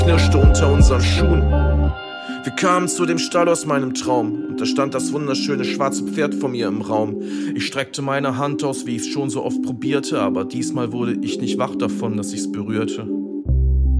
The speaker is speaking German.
knirschte unter unseren Schuhen. Wir kamen zu dem Stall aus meinem Traum und da stand das wunderschöne schwarze Pferd vor mir im Raum. Ich streckte meine Hand aus, wie ich's schon so oft probierte, aber diesmal wurde ich nicht wach davon, dass ich's berührte.